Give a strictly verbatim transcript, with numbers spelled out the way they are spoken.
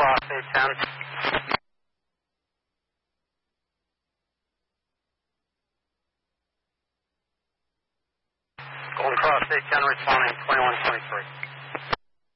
Cross eight ten. Golden Cross eight ten responding twenty-one twenty-three.